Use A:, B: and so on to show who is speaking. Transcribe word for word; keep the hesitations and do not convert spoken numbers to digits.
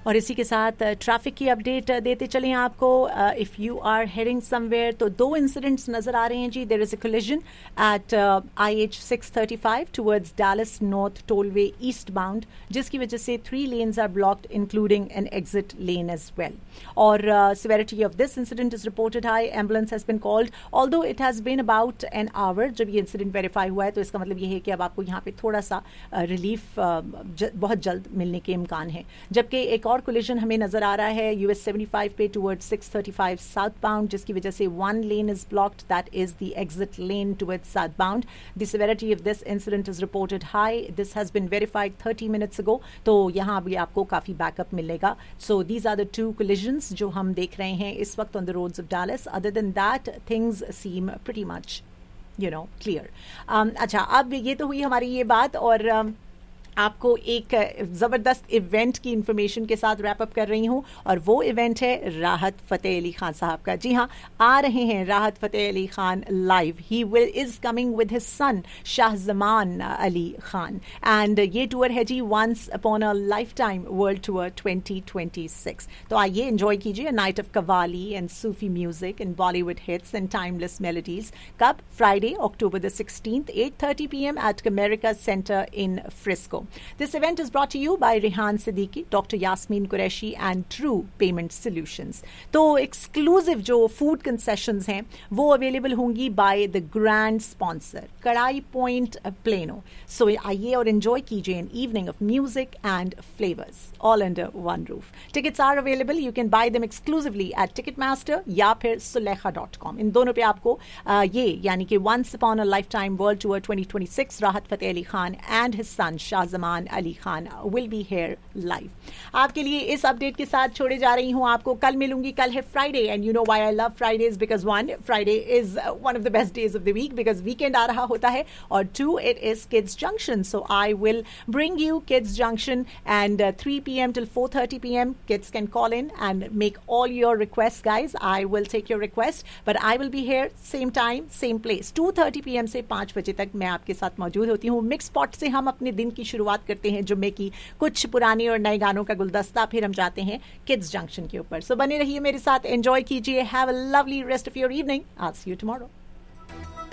A: और इसी के साथ ट्रैफिक की अपडेट देते चलें आपको। If you are heading somewhere तो दो इंसिडेंट्स नजर आ रहे हैं जी। There is a collision eight I H six thirty five towards Dallas north tollway east bound, जिसकी वजह से three lens are blocked including an exit lane as well. और severity of this incident is reported high, ambulance has been called, although it has been about an hour जब ये incident verify हुआ है। तो इसका मतलब ये है कि अब आपको यहाँ पे थोड़ा सा रिलीफ uh, ज, बहुत जल्द मिलने के इम्कान है। जबकि एक और कोलिजन हमें नजर आ रहा है यूएस सेवेंटी फाइव पे towards six thirty five south bound, जिसकी वजह से one lane is blocked, that is the exit lane towards south bound. The severity of this incident is reported high, this has been verified thirty minutes ago, तो यहाँ भी आपको काफी backup मिलेगा। So these are the two collisions जो हम देख रहे हैं इस वक्त on the roads of Dallas. Other than that things seam pretty much you know clear. अच्छा, अब ये तो हुई हमारी ये बात, और um, आपको एक ज़बरदस्त इवेंट की इंफॉर्मेशन के साथ रैप अप कर रही हूँ, और वो इवेंट है राहत फ़तेह अली खान साहब का। जी हाँ, आ रहे हैं राहत Fateh Ali Khan live. He will is coming with his son Shahzaman Ali Khan, and ये टूर है जी once upon a life time world tour twenty twenty six. तो आइए एंजॉय कीजिए night of qawwali and Sufi music and Bollywood hits and timeless melodies. कब? Friday October the sixteenth, eight thirty P M eight कमेरिका centre in Frisco. This event is brought to you by Rehan Siddiqui, Doctor Yasmin Qureshi and True Payment Solutions. तो exclusive जो food concessions हैं वो available होंगी by the grand sponsor, कड़ाई point plano. So आइए और enjoy कीजिए an evening of music and flavors all under one roof. Tickets are available. You can buy them exclusively at Ticketmaster या फिर Sulekha dot com. इन दोनों पे आपको uh, ये यानी कि Once Upon a Lifetime World Tour twenty twenty six, राहत Fateh Ali Khan and his son Shahzaman Ali Khan will be here live। आपके लिए इस अपडेट के साथ छोड़े जा रही हूँ आपको। कल मिलूंगी, कल है Friday, and you know why I love Fridays, because one, Friday is one of the best days of the week because weekend आ रहा होता है, और to, it is kids junction. So I will bring you kids junction and three P M till four thirty P M kids can call in and make all your request guys. I will take your request, but I will be here same time same place, to thirty P M से पाँच बजे तक मैं आपके साथ मौजूद होती हूँ। मिक्स स्पॉट से हम अपने दिन की शुरुआत करते हैं जुम्मे की, कुछ पुराने और नए गानों का गुलदस्ता, फिर हम जाते हैं किड्स जंक्शन के ऊपर। सो बने रहिए मेरे साथ, एंजॉय कीजिए। Have a lovely rest of your evening. I C you tomorrow.